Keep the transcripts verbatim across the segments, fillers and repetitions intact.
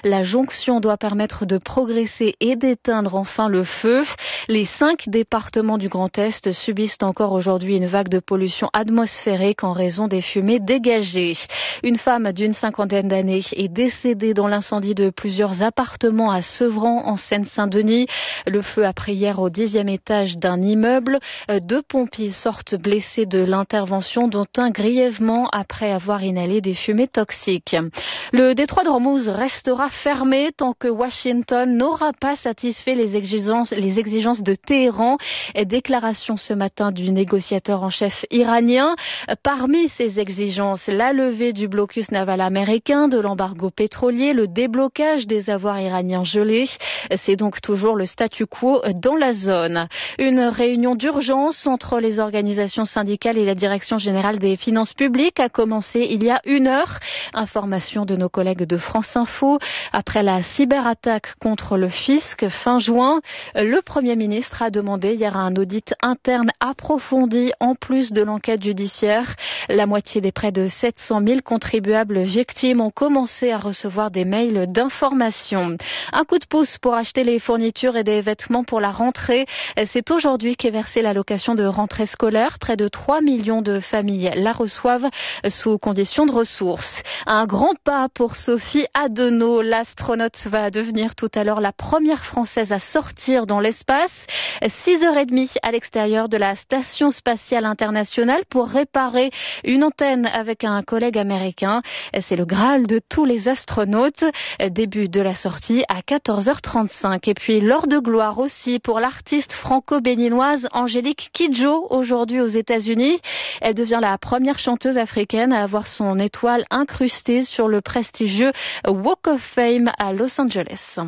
La jonction doit permettre de progresser et d'éteindre enfin le feu. Les cinq départements du Grand Est subissent encore aujourd'hui une vague de pollution atmosphérique en raison des fumées dégagées. Une femme d'une cinquantaine d'années est décédée dans l'incendie de plusieurs appartements à Sevran en Seine-Saint-Denis. Le feu a pris hier au dixième étage d'un immeuble. Deux pompiers sortent blessés de l'intervention, dont un grièvement après avoir inhalé des fumées toxiques. Le détroit d'Ormuz restera fermé tant que Washington n'aura pas satisfait les exigences, les exigences de Téhéran. Déclaration ce matin du négociateur en chef iranien. Parmi ces exigences, la levée du blocus naval américain, de l'embargo pétrolier, le déblocage des avoirs iraniens gelés. C'est donc toujours le statu quo dans la zone. Une réunion d'urgence entre les organisations syndicales et la direction générale des finances publiques a commencé il y a une heure. Information de nos collègues de France Info. Après la cyberattaque contre le fisc fin juin, le Premier ministre a demandé hier un audit interne approfondi en plus de l'enquête judiciaire. La moitié des près de sept cent mille contribuables victimes ont commencé à recevoir des mails d'information. Un coup de pouce pour acheter les fournitures et des vêtements pour la rentrée. C'est aujourd'hui qu'est versée l'allocation de rentrée scolaire. Près de trois millions de familles la reçoivent sous conditions de ressources. Un grand pas pour Sophie Adenau. L'astronaute va devenir tout à l'heure la première Française à sortir dans l'espace. six heures trente à l'extérieur de la Station spatiale internationale pour réparer une antenne avec un collègue américain. C'est le Graal de tous les astronautes. Début de la sortie à quatorze heures trente-cinq. Et puis l'heure de gloire aussi pour l'artiste franco-béninoise Angélique Kidjo, aujourd'hui aux États-Unis. Elle devient la première chanteuse africaine à avoir son étoile incrustée sur le prestigieux Walk of Fame à Los Angeles.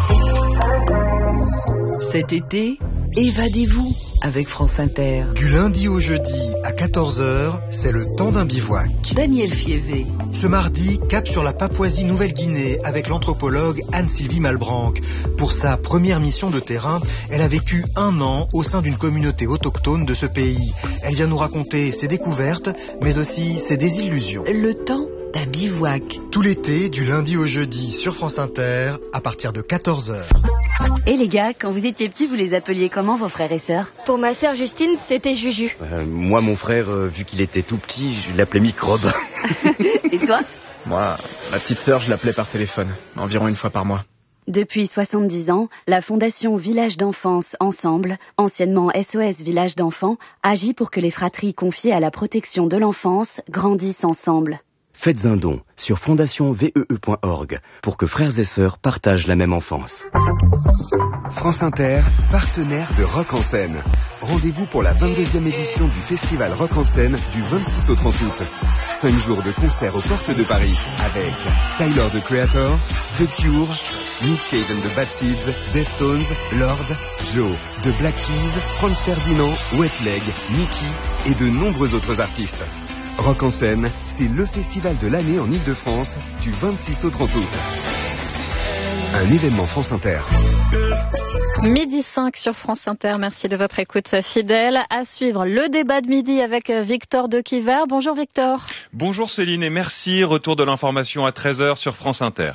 Cet été, évadez-vous avec France Inter. Du lundi au jeudi à quatorze heures, c'est le temps d'un bivouac. Daniel Fievé. Ce mardi, cap sur la Papouasie-Nouvelle-Guinée avec l'anthropologue Anne-Sylvie Malbranc. Pour sa première mission de terrain, elle a vécu un an au sein d'une communauté autochtone de ce pays. Elle vient nous raconter ses découvertes, mais aussi ses désillusions. Le temps d'un bivouac. Tout l'été, du lundi au jeudi sur France Inter, à partir de quatorze heures. Et les gars, quand vous étiez petits, vous les appeliez comment, vos frères et sœurs? Pour ma sœur Justine, c'était Juju. Euh, moi, mon frère, euh, vu qu'il était tout petit, je l'appelais Microbe. Et toi? Moi, ma petite sœur, je l'appelais par téléphone, environ une fois par mois. Depuis soixante-dix ans, la Fondation Village d'Enfance Ensemble, anciennement S O S Village d'Enfants, agit pour que les fratries confiées à la protection de l'enfance grandissent ensemble. Faites un don sur fondation V E E point org pour que frères et sœurs partagent la même enfance. France Inter, partenaire de Rock en Scène. Rendez-vous pour la vingt-deuxième édition du festival Rock en Scène du vingt-six au trente août. Cinq jours de concerts aux portes de Paris avec Tyler, the Creator, The Cure, Nick Cave and the Bad Seeds, Deftones, Lord, Joe, The Black Keys, Franz Ferdinand, Wet Leg, Mickey et de nombreux autres artistes. Rock en Scène, c'est le festival de l'année en Ile-de-France du vingt-six au trente août. Un événement France Inter. Midi cinq sur France Inter. Merci de votre écoute fidèle. À suivre le débat de midi avec Victor Dequiver. Bonjour Victor. Bonjour Céline et merci. Retour de l'information à treize heures sur France Inter.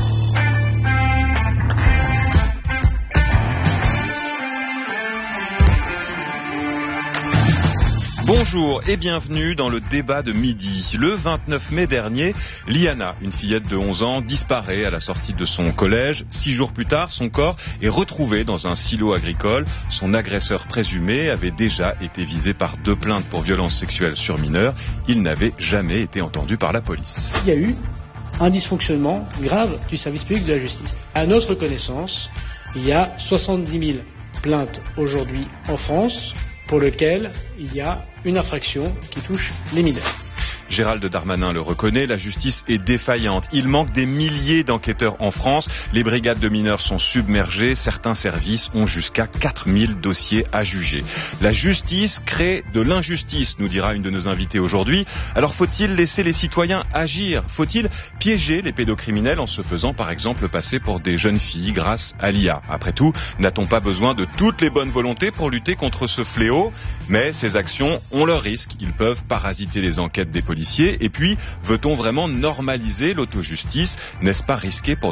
Bonjour et bienvenue dans le débat de midi. Le vingt-neuf mai dernier, Liana, une fillette de onze ans, disparaît à la sortie de son collège. Six jours plus tard, son corps est retrouvé dans un silo agricole. Son agresseur présumé avait déjà été visé par deux plaintes pour violences sexuelles sur mineurs. Il n'avait jamais été entendu par la police. Il y a eu un dysfonctionnement grave du service public de la justice. À notre connaissance, il y a soixante-dix mille plaintes aujourd'hui en France pour lequel il y a une infraction qui touche les mineurs. Gérald Darmanin le reconnaît, la justice est défaillante. Il manque des milliers d'enquêteurs en France. Les brigades de mineurs sont submergées. Certains services ont jusqu'à quatre mille dossiers à juger. La justice crée de l'injustice, nous dira une de nos invitées aujourd'hui. Alors faut-il laisser les citoyens agir? Faut-il piéger les pédocriminels en se faisant par exemple passer pour des jeunes filles grâce à l'I A? Après tout, n'a-t-on pas besoin de toutes les bonnes volontés pour lutter contre ce fléau? Mais ces actions ont leurs risques. Ils peuvent parasiter les enquêtes des policiers. Et puis, veut-on vraiment normaliser l'autojustice? N'est-ce pas risqué pour